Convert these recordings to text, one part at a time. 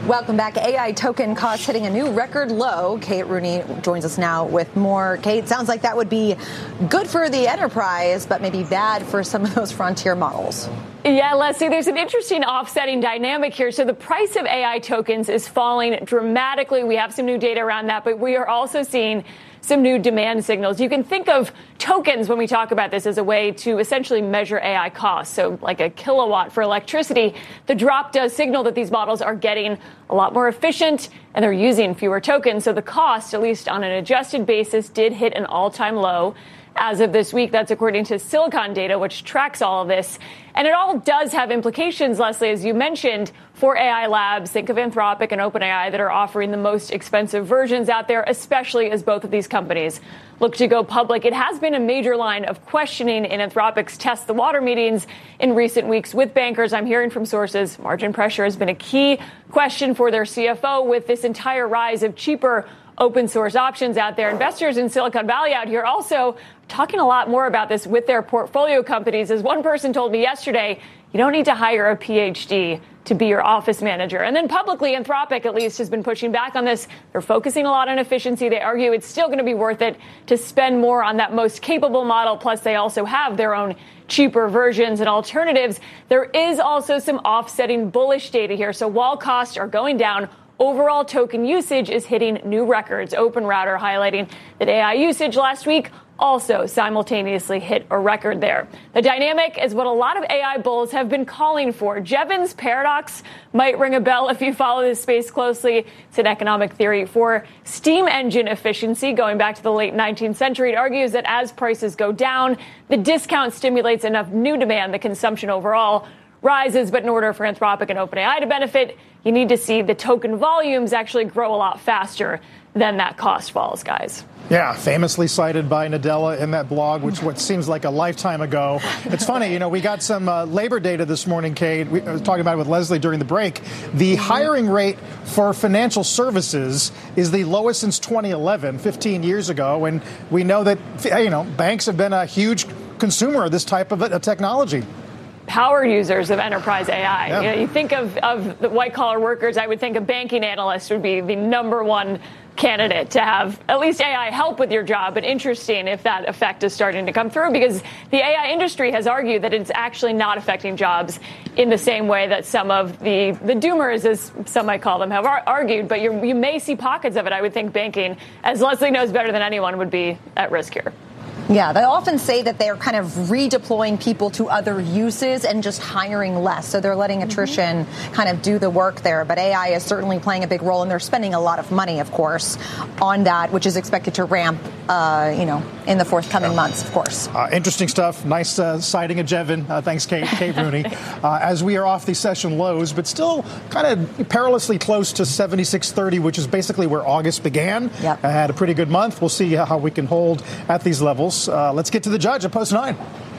Welcome back. AI token costs hitting a new record low. Kate Rooney joins us now with more. Kate, sounds like that would be good for the enterprise, but maybe bad for some of those frontier models. Yeah, Leslie, there's an interesting offsetting dynamic here. So the price of AI tokens is falling dramatically. We have some new data around that, but we are also seeing some new demand signals. You can think of tokens when we talk about this as a way to essentially measure AI costs. So like a kilowatt for electricity, the drop does signal that these models are getting a lot more efficient and they're using fewer tokens. So the cost, at least on an adjusted basis, did hit an all-time low as of this week. That's according to Silicon Data, which tracks all of this. And it all does have implications, Leslie, as you mentioned, for AI labs. Think of Anthropic and OpenAI that are offering the most expensive versions out there, especially as both of these companies look to go public. It has been a major line of questioning in Anthropic's test the water meetings in recent weeks with bankers. I'm hearing from sources margin pressure has been a key question for their CFO with this entire rise of cheaper open source options out there. Investors in Silicon Valley out here also talking a lot more about this with their portfolio companies. As one person told me yesterday, you don't need to hire a PhD to be your office manager. And then publicly, Anthropic at least has been pushing back on this. They're focusing a lot on efficiency. They argue it's still going to be worth it to spend more on that most capable model. Plus, they also have their own cheaper versions and alternatives. There is also some offsetting bullish data here. So while costs are going down, overall token usage is hitting new records. OpenRouter highlighting that AI usage last week also simultaneously hit a record there. The dynamic is what a lot of AI bulls have been calling for. Jevons paradox might ring a bell if you follow this space closely. It's an economic theory for steam engine efficiency going back to the late 19th century. It argues that as prices go down, the discount stimulates enough new demand, the consumption overall rises. But in order for Anthropic and OpenAI to benefit, you need to see the token volumes actually grow a lot faster than that cost falls, guys. Yeah, famously cited by Nadella in that blog, which what seems like a lifetime ago. It's funny, we got some labor data this morning, Kate. I was talking about it with Leslie during the break. The hiring rate for financial services is the lowest since 2011, 15 years ago. And we know that, banks have been a huge consumer of this type of technology. Power users of enterprise AI. Yeah. You think of the white-collar workers, I would think a banking analyst would be the number one candidate to have at least AI help with your job. But interesting if that effect is starting to come through, because the AI industry has argued that it's actually not affecting jobs in the same way that some of the doomers, as some might call them, have argued. But you may see pockets of it. I would think banking, as Leslie knows better than anyone, would be at risk here. Yeah, they often say that they're kind of redeploying people to other uses and just hiring less. So they're letting attrition kind of do the work there. But AI is certainly playing a big role, and they're spending a lot of money, of course, on that, which is expected to ramp, in the forthcoming months, of course. Interesting stuff. Nice citing of Jevon. Thanks, Kate Rooney. As we are off the session lows, but still kind of perilously close to 76.30, which is basically where August began. Yep. Had a pretty good month. We'll see how we can hold at these levels. Let's get to the judge at Post 9.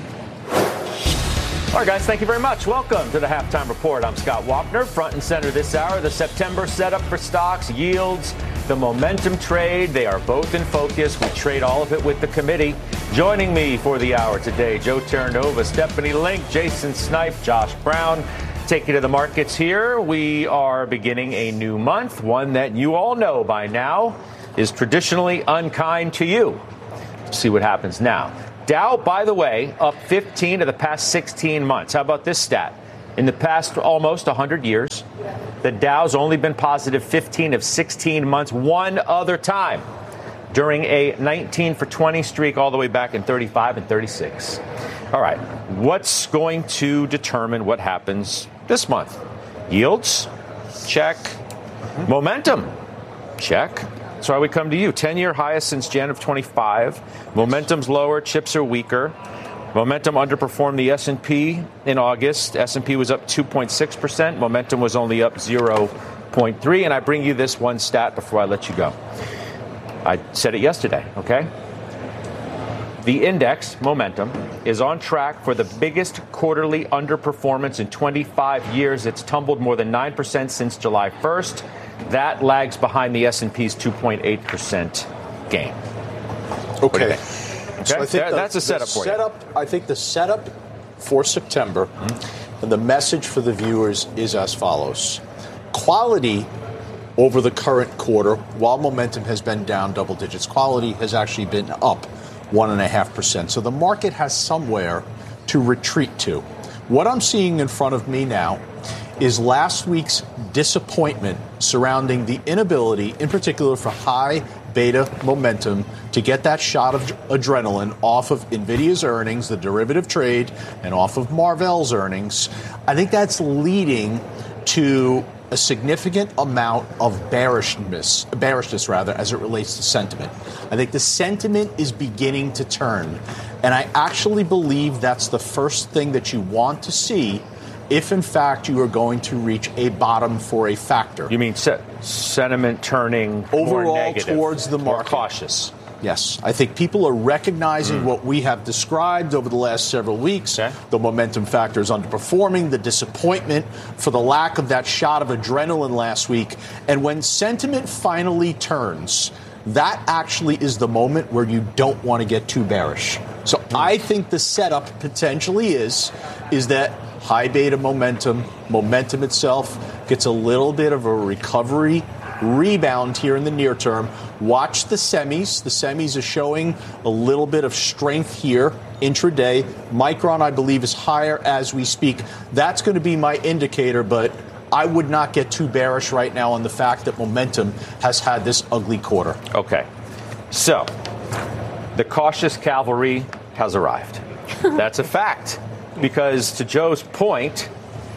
All right, guys, thank you very much. Welcome to the Halftime Report. I'm Scott Wapner. Front and center this hour, the September setup for stocks, yields, the momentum trade. They are both in focus. We trade all of it with the committee. Joining me for the hour today, Joe Terranova, Stephanie Link, Jason Snipe, Josh Brown. Take you to the markets here. We are beginning a new month, one that you all know by now is traditionally unkind to you. See what happens now. Dow, by the way, up 15 of the past 16 months. How about this stat? In the past almost 100 years, the Dow's only been positive 15 of 16 months one other time during a 19 for 20 streak all the way back in 35 and 36. All right, what's going to determine what happens this month? Yields? Check. Momentum? Check. That's why we come to you. 10-year highest since Jan of 25. Momentum's lower. Chips are weaker. Momentum underperformed the S&P in August. S&P was up 2.6%. Momentum was only up 0.3. And I bring you this one stat before I let you go. I said it yesterday, okay? The index, Momentum, is on track for the biggest quarterly underperformance in 25 years. It's tumbled more than 9% since July 1st. That lags behind the S&P's 2.8% gain. Okay. So I think that's a setup for you. I think the setup for September and the message for the viewers is as follows. Quality over the current quarter, while momentum has been down double digits, quality has actually been up 1.5%. So the market has somewhere to retreat to. What I'm seeing in front of me now is last week's disappointment surrounding the inability, in particular for high beta momentum, to get that shot of adrenaline off of NVIDIA's earnings, the derivative trade, and off of Marvell's earnings. I think that's leading to a significant amount of bearishness as it relates to sentiment. I think the sentiment is beginning to turn, and I actually believe that's the first thing that you want to see if, in fact, you are going to reach a bottom for a factor. You mean sentiment turning overall more negative, towards the market? More cautious. Yes. I think people are recognizing what we have described over the last several weeks. Okay. The momentum factor is underperforming, the disappointment for the lack of that shot of adrenaline last week. And when sentiment finally turns, that actually is the moment where you don't want to get too bearish. So I think the setup potentially is that high beta momentum itself gets a little bit of a recovery rebound here in the near term. Watch the semis. The semis are showing a little bit of strength here intraday. Micron, I believe, is higher as we speak. That's going to be my indicator, but I would not get too bearish right now on the fact that momentum has had this ugly quarter. Okay. So, the cautious cavalry has arrived. That's a fact. Because to Joe's point,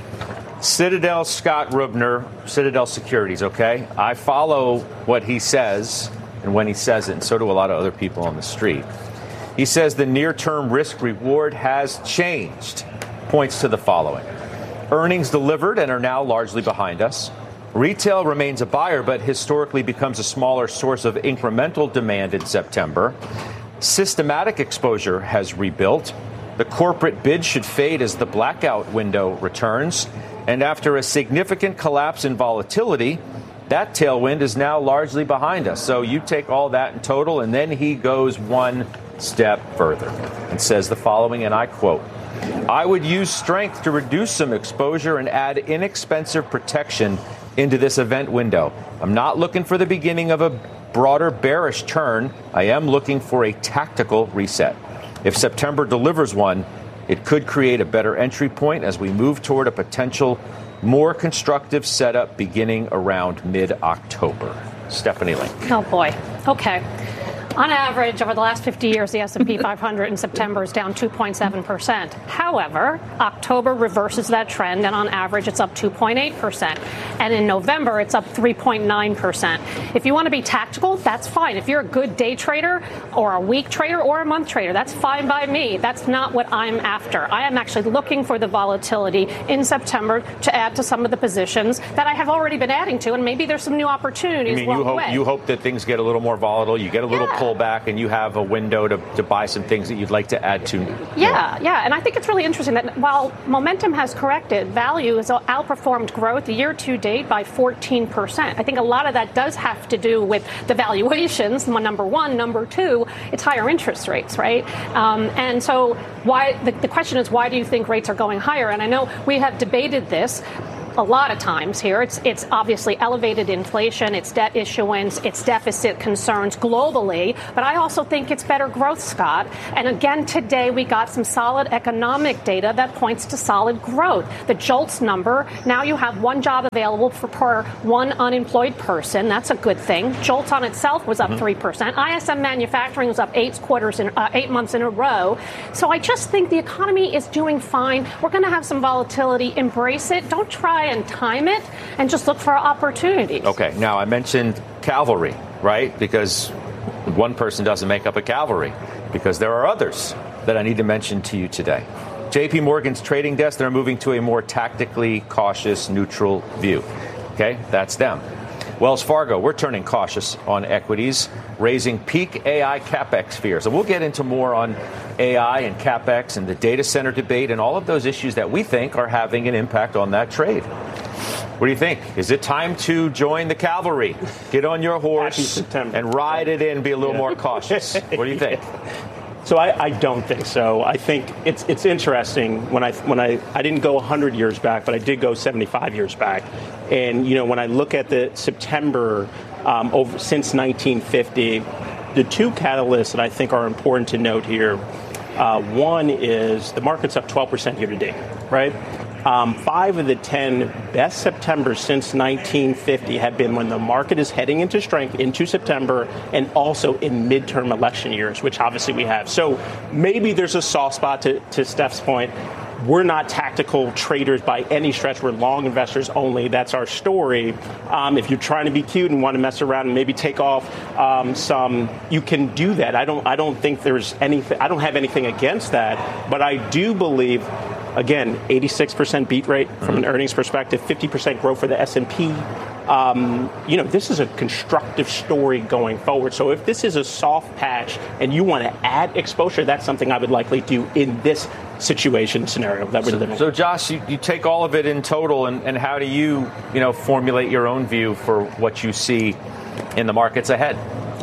Citadel Scott Rubner, Citadel Securities, okay? I follow what he says and when he says it, and so do a lot of other people on the street. He says the near-term risk-reward has changed. Points to the following. Earnings delivered and are now largely behind us. Retail remains a buyer, but historically becomes a smaller source of incremental demand in September. Systematic exposure has rebuilt. The corporate bid should fade as the blackout window returns. And after a significant collapse in volatility, that tailwind is now largely behind us. So you take all that in total, and then he goes one step further and says the following, and I quote, I would use strength to reduce some exposure and add inexpensive protection into this event window. I'm not looking for the beginning of a broader bearish turn. I am looking for a tactical reset. If September delivers one, it could create a better entry point as we move toward a potential more constructive setup beginning around mid-October. Stephanie Link. Oh, boy. Okay. On average, over the last 50 years, the S&P 500 in September is down 2.7%. However, October reverses that trend, and on average, it's up 2.8%. And in November, it's up 3.9%. If you want to be tactical, that's fine. If you're a good day trader or a week trader or a month trader, that's fine by me. That's not what I'm after. I am actually looking for the volatility in September to add to some of the positions that I have already been adding to, and maybe there's some new opportunities. You mean you hope that things get a little more volatile, you get a little pull back, and you have a window to buy some things that you'd like to add to. Yeah. And I think it's really interesting that while momentum has corrected, value has outperformed growth year to date by 14%. I think a lot of that does have to do with the valuations, number one. Number two, it's higher interest rates, right? And so why the question is, why do you think rates are going higher? And I know we have debated this a lot of times here. It's obviously elevated inflation, it's debt issuance, it's deficit concerns globally, but I also think it's better growth, Scott. And again, today we got some solid economic data that points to solid growth. The JOLTS number, now you have one job available per one unemployed person. That's a good thing. JOLTS on itself was up 3%. ISM manufacturing was up 8 months in a row. So I just think the economy is doing fine. We're going to have some volatility. Embrace it. Don't try and time it, and just look for opportunities. Okay, now I mentioned cavalry, right? Because one person doesn't make up a cavalry, because there are others that I need to mention to you today. JP Morgan's trading desk, they're moving to a more tactically cautious, neutral view. Okay, that's them. Wells Fargo, we're turning cautious on equities, raising peak AI CapEx fears. And we'll get into more on AI and CapEx and the data center debate and all of those issues that we think are having an impact on that trade. What do you think? Is it time to join the cavalry? Get on your horse and ride it in, be a little more cautious. What do you think? So I don't think so. I think it's interesting when I didn't go 100 years back, but I did go 75 years back. And, when I look at the September since 1950, the two catalysts that I think are important to note here, one is the market's up 12% year to date, right? 5 of the 10 best Septembers since 1950 have been when the market is heading into strength into September and also in midterm election years, which obviously we have. So maybe there's a soft spot to Steph's point. We're not tactical traders by any stretch. We're long investors only. That's our story. If you're trying to be cute and want to mess around and maybe take off some, you can do that. I don't think there's anything. I don't have anything against that. But I do believe, again, 86% beat rate from an earnings perspective, 50% growth for the S&P. This is a constructive story going forward. So if this is a soft patch and you want to add exposure, that's something I would likely do in this situation scenario that we're living in. So Josh, you take all of it in total, and how do you formulate your own view for what you see in the markets ahead?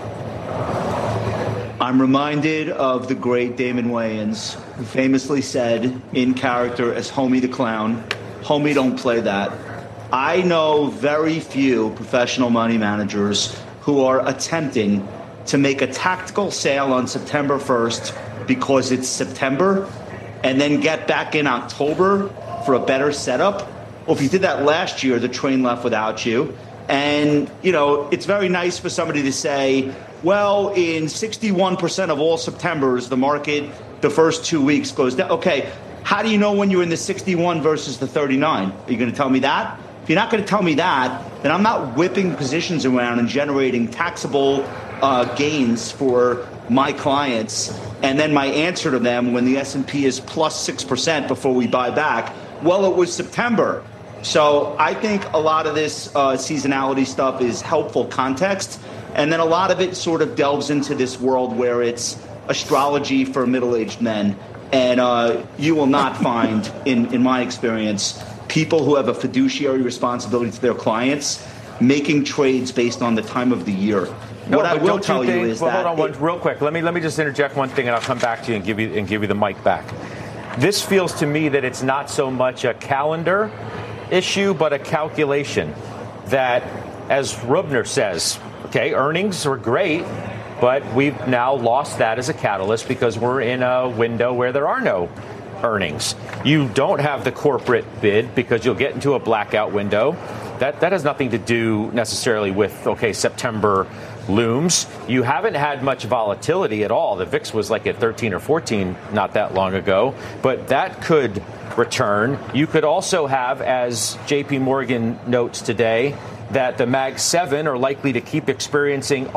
I'm reminded of the great Damon Wayans, who famously said in character as Homie the Clown, "Homie, don't play that." I know very few professional money managers who are attempting to make a tactical sale on September 1st because it's September and then get back in October for a better setup. Well, if you did that last year, the train left without you. And, it's very nice for somebody to say, well, in 61% of all Septembers, the market, the first 2 weeks goes down. Okay, how do you know when you're in the 61 versus the 39? Are you going to tell me that? If you're not going to tell me that, then I'm not whipping positions around and generating taxable gains for my clients. And then my answer to them when the S&P is plus 6% before we buy back, well, it was September. So I think a lot of this seasonality stuff is helpful context. And then a lot of it sort of delves into this world where it's astrology for middle-aged men. And you will not find, in my experience, people who have a fiduciary responsibility to their clients making trades based on the time of the year. What I will tell you is that... Hold on real quick. Let me just interject one thing, and I'll come back to you and give you the mic back. This feels to me that it's not so much a calendar issue, but a calculation that, as Rubner says, okay, earnings are great, but we've now lost that as a catalyst because we're in a window where there are no earnings. You don't have the corporate bid because you'll get into a blackout window. That has nothing to do necessarily with, September looms. You haven't had much volatility at all. The VIX was like at 13 or 14 not that long ago, but that could return. You could also have, as JP Morgan notes today, that the Mag 7 are likely to keep experiencing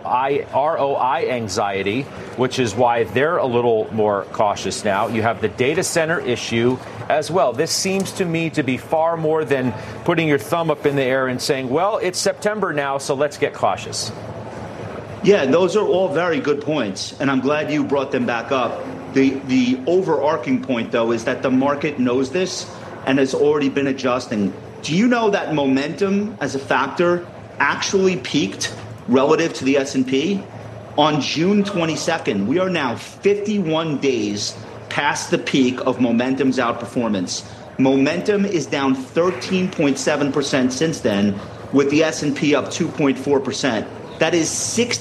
ROI anxiety, which is why they're a little more cautious now. You have the data center issue as well. This seems to me to be far more than putting your thumb up in the air and saying, well, it's September now, so let's get cautious. Yeah, those are all very good points, and I'm glad you brought them back up. The overarching point, though, is that the market knows this and has already been adjusting. Do you know that momentum as a factor actually peaked relative to the S&P on June 22nd? We are now 51 days past the peak of momentum's outperformance. Momentum is down 13.7% since then, with the S&P up 2.4%. That is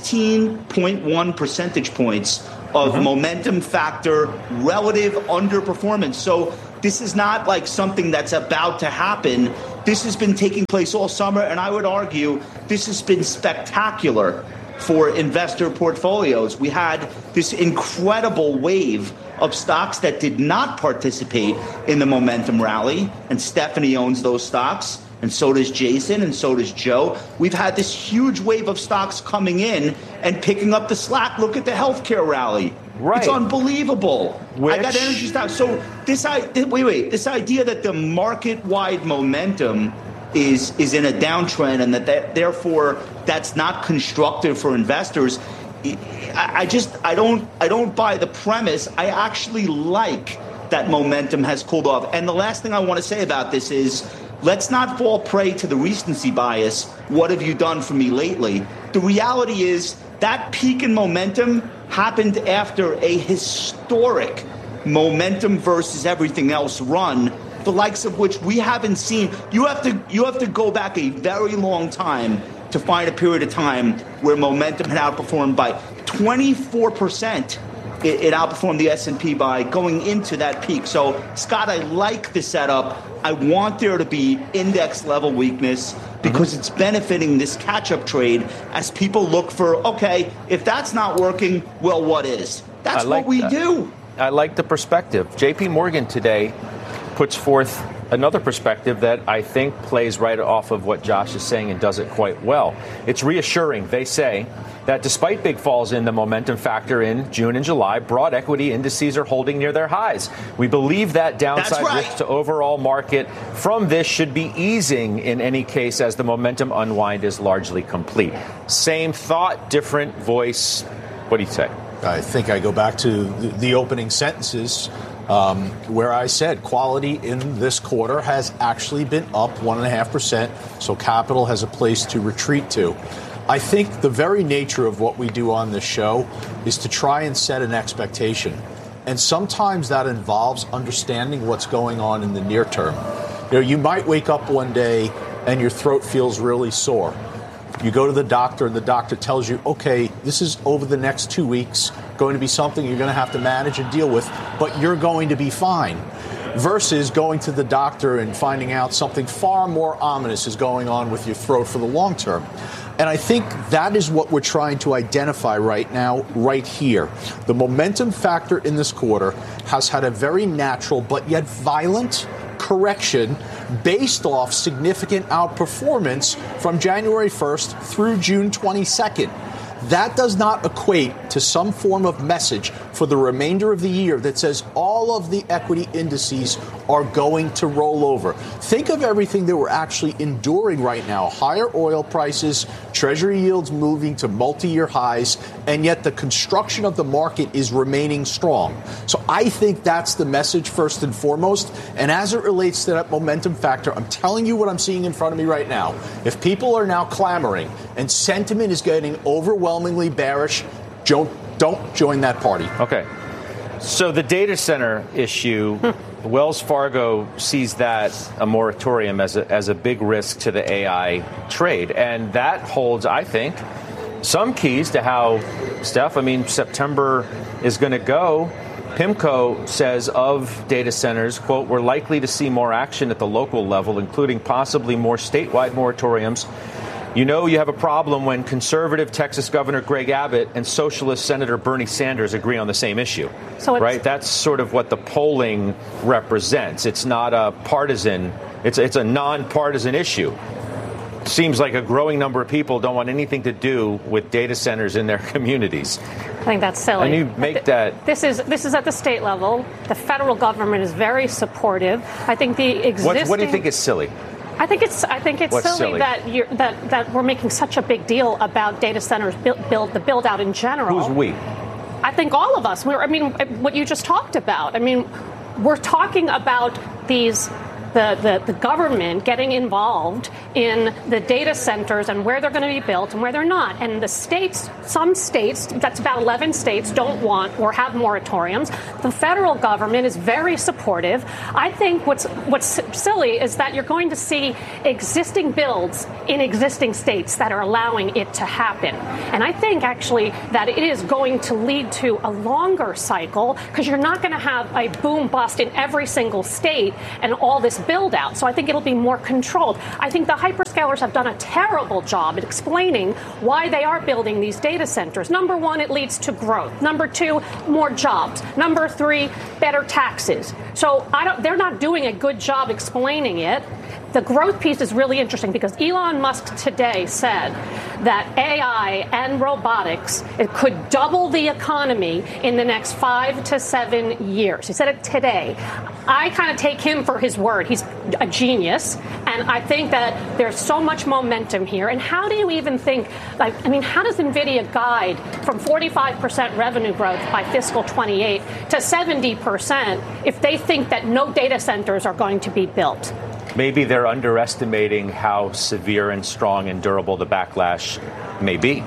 16.1 percentage points of momentum factor relative underperformance. So this is not like something that's about to happen. This has been taking place all summer, and I would argue this has been spectacular for investor portfolios. We had this incredible wave of stocks that did not participate in the momentum rally, and Stephanie owns those stocks, and so does Jason, and so does Joe. We've had this huge wave of stocks coming in and picking up the slack. Look at the healthcare rally. Right. It's unbelievable. I got energy stocks. So this idea that the market-wide momentum is in a downtrend and that therefore that's not constructive for investors, I don't buy the premise. I actually like that momentum has cooled off. And the last thing I want to say about this is, let's not fall prey to the recency bias. What have you done for me lately? The reality is that peak in momentum happened after a historic momentum versus everything else run, the likes of which we haven't seen. You have to go back a very long time to find a period of time where momentum had outperformed by 24%. It outperformed the S&P by going into that peak. So, Scott, I like the setup. I want there to be index level weakness because it's benefiting this catch-up trade as people look for, okay, if that's not working, well, what is? That's what we do. I like the perspective. JP Morgan today puts forth another perspective that I think plays right off of what Josh is saying and does it quite well. It's reassuring. They say that despite big falls in the momentum factor in June and July, broad equity indices are holding near their highs. We believe that downside risk to overall market from this should be easing in any case as the momentum unwind is largely complete. Same thought, different voice. What do you say? I think I go back to the opening sentences where I said quality in this quarter has actually been up 1.5%. So capital has a place to retreat to. I think the very nature of what we do on this show is to try and set an expectation. And sometimes that involves understanding what's going on in the near term. You might wake up one day and your throat feels really sore. You go to the doctor and the doctor tells you, okay, this is over the next 2 weeks going to be something you're going to have to manage and deal with, but you're going to be fine. Versus going to the doctor and finding out something far more ominous is going on with your throat for the long term. And I think that is what we're trying to identify right now, right here. The momentum factor in this quarter has had a very natural but yet violent correction based off significant outperformance from January 1st through June 22nd. That does not equate to some form of message for the remainder of the year that says all of the equity indices are going to roll over. Think of everything that we're actually enduring right now. Higher oil prices, treasury yields moving to multi-year highs, and yet the construction of the market is remaining strong. So I think that's the message first and foremost. And as it relates to that momentum factor, I'm telling you what I'm seeing in front of me right now. If people are now clamoring and sentiment is getting overwhelmingly bearish, don't join that party. Okay. So the data center issue, Wells Fargo sees that a moratorium as a big risk to the AI trade. And that holds, I think, some keys to how, September is going to go. PIMCO says of data centers, quote, we're likely to see more action at the local level, including possibly more statewide moratoriums. You know you have a problem when conservative Texas Governor Greg Abbott and socialist Senator Bernie Sanders agree on the same issue, right? That's sort of what the polling represents. It's not a partisan, it's a nonpartisan issue. Seems like a growing number of people don't want anything to do with data centers in their communities. I think that's silly. And you make that. This is at the state level. The federal government is very supportive. I think the existing. What do you think is silly? I think it's silly that we're making such a big deal about data centers the build out in general. Who's we? I think all of us. What you just talked about. We're talking about the government getting involved in the data centers and where they're going to be built and where they're not. And the states, some states, that's about 11 states, don't want or have moratoriums. The federal government is very supportive. I think what's silly is that you're going to see existing builds in existing states that are allowing it to happen. And I think actually that it is going to lead to a longer cycle because you're not going to have a boom bust in every single state and all this build out. So I think it'll be more controlled. I think the hyperscalers have done a terrible job at explaining why they are building these data centers. Number one, it leads to growth. Number two, more jobs. Number three, better taxes. So they're not doing a good job explaining it. The growth piece is really interesting because Elon Musk today said that AI and robotics, it could double the economy in the next 5 to 7 years. He said it today. I kind of take him for his word. He's a genius. And I think that there's so much momentum here. And how do you even think, how does NVIDIA guide from 45% revenue growth by fiscal 28 to 70% if they think that no data centers are going to be built? Maybe they're underestimating how severe and strong and durable the backlash may be.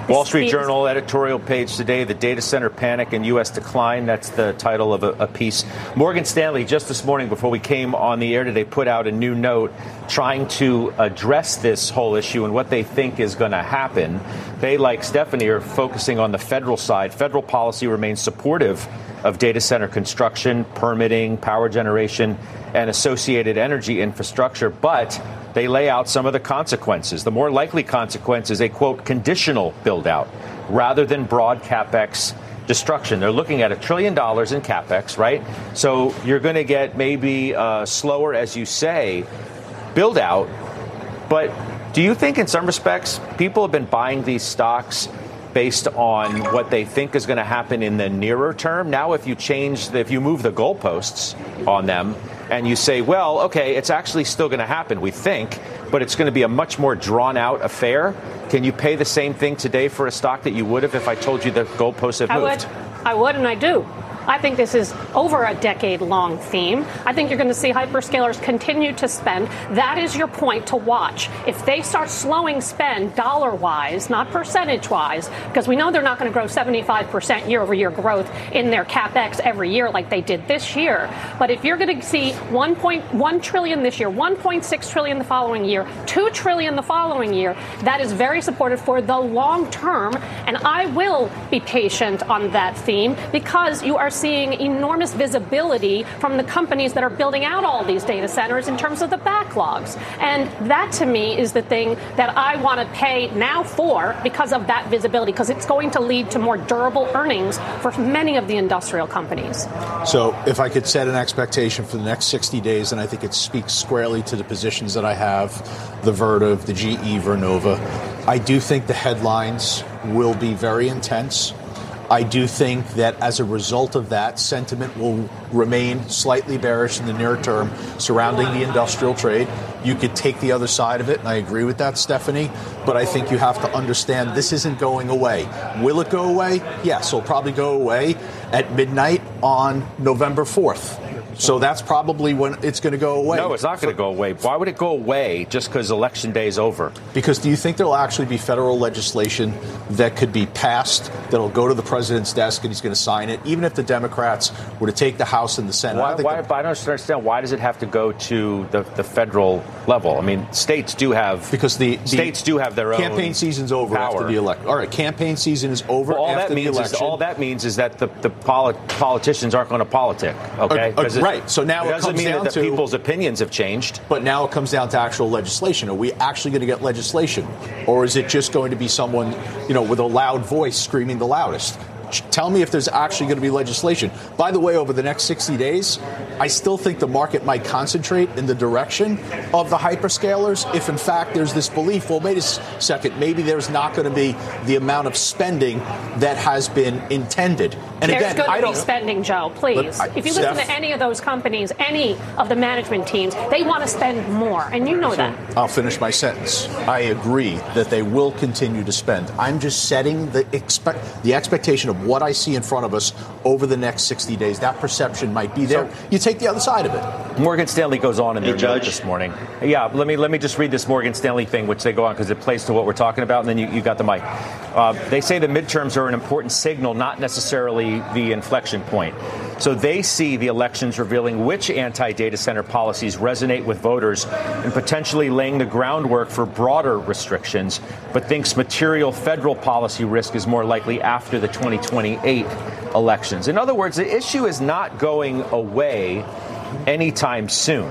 Wall Street Journal editorial page today, the data center panic and U.S. decline. That's the title of a piece. Morgan Stanley, just this morning before we came on the air today, put out a new note trying to address this whole issue and what they think is going to happen. They, like Stephanie, are focusing on the federal side. Federal policy remains supportive of data center construction, permitting, power generation, and associated energy infrastructure, but they lay out some of the consequences. The more likely consequence is a, quote, conditional build-out rather than broad CapEx destruction. They're looking at $1 trillion in CapEx, right? So you're going to get maybe slower, as you say, build-out. But do you think in some respects people have been buying these stocks based on what they think is going to happen in the nearer term? Now, if you move the goalposts on them and you say, well, OK, it's actually still going to happen, we think, but it's going to be a much more drawn out affair. Can you pay the same thing today for a stock that you would have if I told you the goalposts have moved? I would, and I do. I think this is over a decade-long theme. I think you're going to see hyperscalers continue to spend. That is your point to watch. If they start slowing spend dollar-wise, not percentage-wise, because we know they're not going to grow 75% year-over-year growth in their CapEx every year like they did this year. But if you're going to see $1.1 trillion this year, $1.6 trillion the following year, $2 trillion the following year, that is very supportive for the long term. And I will be patient on that theme because you are seeing enormous visibility from the companies that are building out all these data centers in terms of the backlogs. And that, to me, is the thing that I want to pay now for because of that visibility, because it's going to lead to more durable earnings for many of the industrial companies. So if I could set an expectation for the next 60 days, and I think it speaks squarely to the positions that I have, the Vertiv, the GE Vernova, I do think the headlines will be very intense. I do think that as a result of that, sentiment will remain slightly bearish in the near term surrounding the industrial trade. You could take the other side of it, and I agree with that, Stephanie, but I think you have to understand this isn't going away. Will it go away? Yes, it'll probably go away at midnight on November 4th. So that's probably when it's going to go away. No, it's not going to go away. Why would it go away just because Election Day is over? Because do you think there will actually be federal legislation that could be passed that will go to the president's desk and he's going to sign it, even if the Democrats were to take the House and the Senate? I don't understand. Why does it have to go to the federal level? I mean, states do have states do have their own campaign season's over power. After the election. All right, campaign season is over after the election. All that means is that the politicians aren't going to politic. Okay. Right. So now it doesn't mean that people's opinions have changed. But now it comes down to actual legislation. Are we actually going to get legislation? Or is it just going to be someone, with a loud voice screaming the loudest? Tell me if there's actually going to be legislation. By the way, over the next 60 days, I still think the market might concentrate in the direction of the hyperscalers if, in fact, there's this belief, well, wait a second, maybe there's not going to be the amount of spending that has been intended. And there's again, going to be spending, Joe, please. If you listen to any of those companies, any of the management teams, they want to spend more, and you know that. I'll finish my sentence. I agree that they will continue to spend. I'm just setting the expectation of what I see in front of us over the next 60 days. That perception might be there. You take the other side of it. Morgan Stanley goes on in their note this morning. Yeah, let me just read this Morgan Stanley thing, which they go on because it plays to what we're talking about, and then you got the mic. They say the midterms are an important signal, not necessarily the inflection point. So they see the elections revealing which anti-data center policies resonate with voters and potentially laying the groundwork for broader restrictions, but thinks material federal policy risk is more likely after the 2028 elections. In other words, the issue is not going away anytime soon.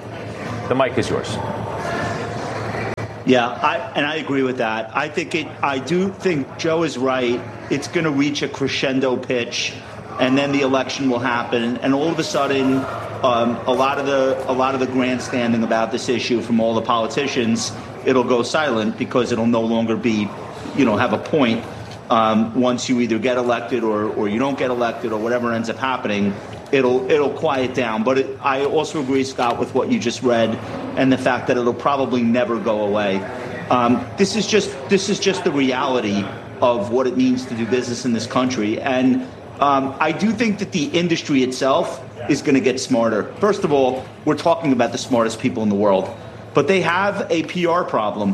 The mic is yours. Yeah, I agree with that. I do think Joe is right. It's going to reach a crescendo pitch, and then the election will happen, and all of a sudden, a lot of the grandstanding about this issue from all the politicians, it'll go silent because it'll no longer be, have a point. Once you either get elected or you don't get elected or whatever ends up happening, it'll quiet down. But I also agree, Scott, with what you just read and the fact that it'll probably never go away. This is just the reality of what it means to do business in this country. And I do think that the industry itself is going to get smarter. First of all, we're talking about the smartest people in the world, but they have a PR problem.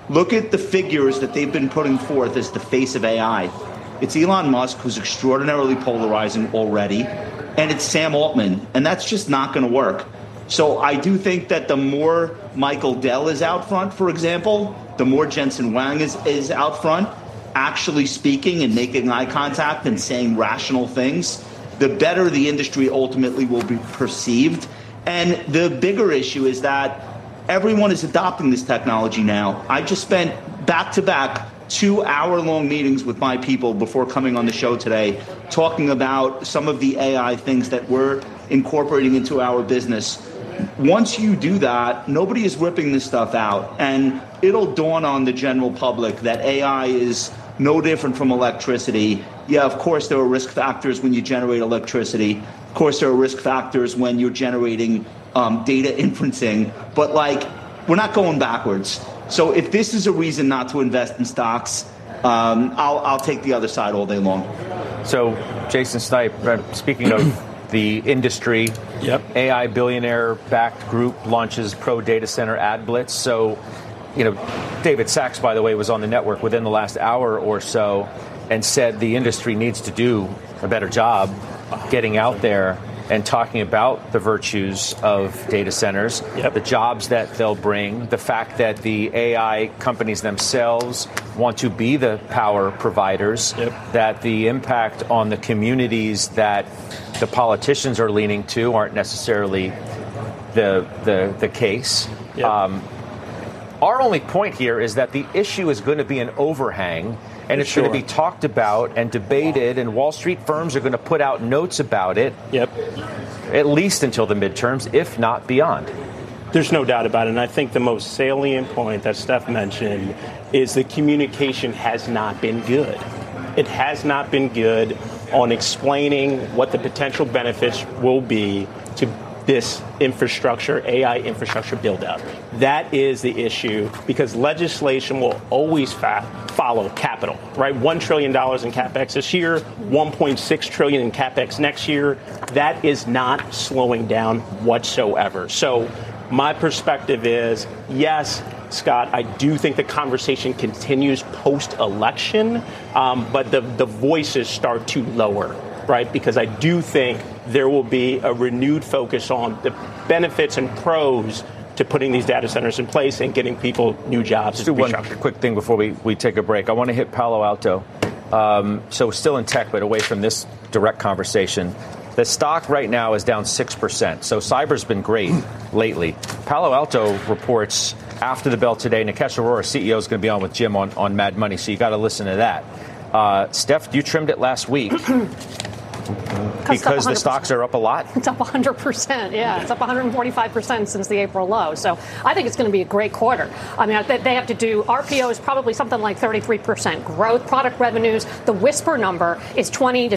Look at the figures that they've been putting forth as the face of AI. It's Elon Musk, who's extraordinarily polarizing already, and it's Sam Altman, and that's just not going to work. So I do think that the more Michael Dell is out front, for example, the more Jensen Huang is out front, actually speaking and making eye contact and saying rational things, the better the industry ultimately will be perceived. And the bigger issue is that everyone is adopting this technology now. I just spent back-to-back 2-hour-long meetings with my people before coming on the show today, talking about some of the AI things that we're incorporating into our business. Once you do that, nobody is ripping this stuff out, and it'll dawn on the general public that AI is no different from electricity. Yeah, of course there are risk factors when you generate electricity. Of course there are risk factors when you're generating data inferencing, but we're not going backwards. So if this is a reason not to invest in stocks, I'll take the other side all day long. So, Jason Snipe, speaking of the industry, AI billionaire-backed group launches pro data center ad blitz. So, David Sachs, by the way, was on the network within the last hour or so and said the industry needs to do a better job getting out there and talking about the virtues of data centers, the jobs that they'll bring, the fact that the AI companies themselves want to be the power providers, that the impact on the communities that the politicians are leaning to aren't necessarily the case. Our only point here is that the issue is going to be an overhang, and it's going to be talked about and debated, and Wall Street firms are going to put out notes about it, at least until the midterms, if not beyond. There's no doubt about it, and I think the most salient point that Steph mentioned is the communication has not been good. It has not been good on explaining what the potential benefits will be to this infrastructure, AI infrastructure build-out. That is the issue, because legislation will always follow capital, right? $1 trillion in CapEx this year, $1.6 trillion in CapEx next year. That is not slowing down whatsoever. So my perspective is, yes, Scott, I do think the conversation continues post-election, but the voices start to lower, right? Because I do think there will be a renewed focus on the benefits and pros to putting these data centers in place and getting people new jobs. Let's do one quick thing before we take a break. I want to hit Palo Alto. So still in tech, but away from this direct conversation. The stock right now is down 6%. So cyber's been great lately. Palo Alto reports after the bell today. Nikesh Arora, CEO, is going to be on with Jim on Mad Money, so you got to listen to that. Steph, you trimmed it last week. Because the stocks are up a lot? It's up 100%, yeah. It's up 145% since the April low. So I think it's going to be a great quarter. I mean, they have to do RPO is probably something like 33% growth. Product revenues, the whisper number is 20 to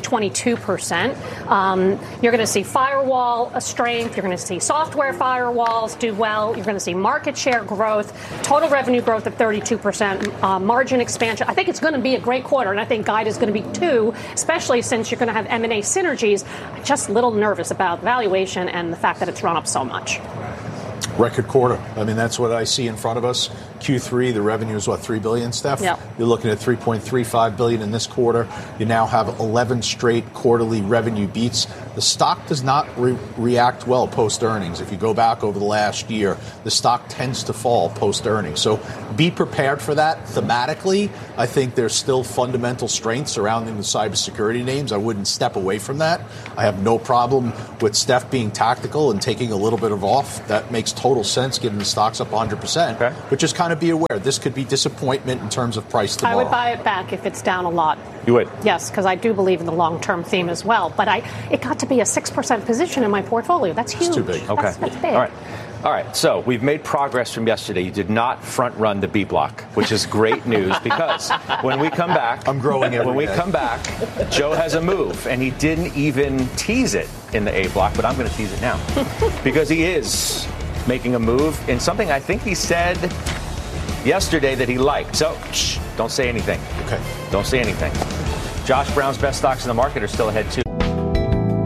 22%. You're going to see firewall strength. You're going to see software firewalls do well. You're going to see market share growth, total revenue growth of 32%, margin expansion. I think it's going to be a great quarter, and I think guide is going to be too, especially since you're going to have M&A synergies. Just a little nervous about valuation and the fact that it's run up so much. Record quarter. I mean, that's what I see in front of us. Q3, the revenue is, $3 billion, Steph? Yep. You're looking at $3.35 billion in this quarter. You now have 11 straight quarterly revenue beats. The stock does not react well post-earnings. If you go back over the last year, the stock tends to fall post-earnings. So be prepared for that. Thematically, I think there's still fundamental strength surrounding the cybersecurity names. I wouldn't step away from that. I have no problem with Steph being tactical and taking a little bit of off. That makes total sense given the stock's up 100%. Okay. But just kind of be aware, this could be disappointment in terms of price tomorrow. I would buy it back if it's down a lot. You would? Yes, because I do believe in the long-term theme as well. But it got to be a 6% position in my portfolio. That's huge. It's too big. Okay. That's big. All right, so we've made progress from yesterday. You did not front-run the B block, which is great news because when we come back... I'm growing every day. When we come back, Joe has a move, and he didn't even tease it in the A block, but I'm going to tease it now because he is making a move in something I think he said yesterday that he liked. So, don't say anything. Okay. Don't say anything. Josh Brown's best stocks in the market are still ahead, too.